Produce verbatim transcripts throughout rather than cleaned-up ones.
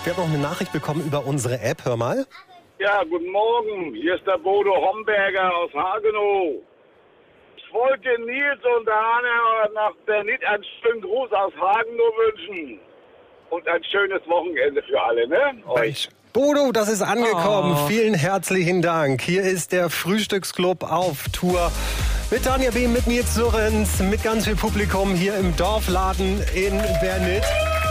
Wir haben noch eine Nachricht bekommen über unsere App. Hör mal. Ja, guten Morgen. Hier ist der Bodo Homberger aus Hagenow. Ich wollte Nils und Hane nach Bernit einen schönen Gruß aus Hagenow wünschen. Und ein schönes Wochenende für alle, ne? Euch. Bodo, das ist angekommen. Oh. Vielen herzlichen Dank. Hier ist der Frühstücksclub auf Tour. Mit Tanja Behm, mit Nils Surrens, mit ganz viel Publikum hier im Dorfladen in Bernit.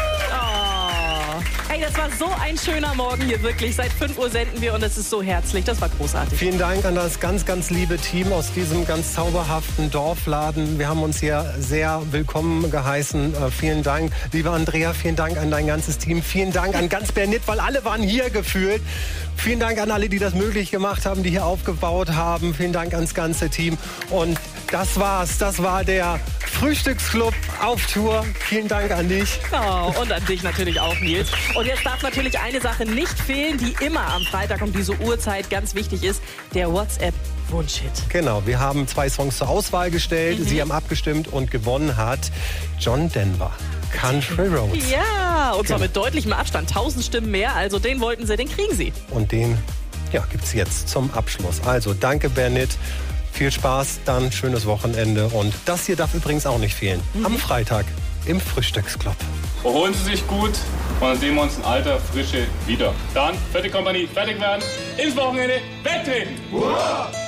Hey, das war so ein schöner Morgen hier, wirklich. Seit fünf Uhr senden wir und es ist so herzlich. Das war großartig. Vielen Dank an das ganz, ganz liebe Team aus diesem ganz zauberhaften Dorfladen. Wir haben uns hier sehr willkommen geheißen. Äh, vielen Dank, liebe Andrea. Vielen Dank an dein ganzes Team. Vielen Dank an ganz Bernit, weil alle waren hier gefühlt. Vielen Dank an alle, die das möglich gemacht haben, die hier aufgebaut haben. Vielen Dank ans ganze Team. Und das war's. Das war der Frühstücksclub auf Tour. Vielen Dank an dich. Oh, und an dich natürlich auch, Nils. Und jetzt darf natürlich eine Sache nicht fehlen, die immer am Freitag um diese Uhrzeit ganz wichtig ist. Der WhatsApp-Wunschhit. Genau, wir haben zwei Songs zur Auswahl gestellt. Mhm. Sie haben abgestimmt und gewonnen hat John Denver. Country Roads. Ja, und zwar mit deutlichem Abstand. Tausend Stimmen mehr. Also den wollten sie, den kriegen sie. Und den ja, gibt's jetzt zum Abschluss. Also danke, Bernit. Viel Spaß, dann schönes Wochenende. Und das hier darf übrigens auch nicht fehlen. Mhm. Am Freitag im Frühstücksclub. Erholen Sie sich gut und dann sehen wir uns in alter Frische wieder. Dann, Fette Kompanie, fertig werden, ins Wochenende, wegtreten! Wow.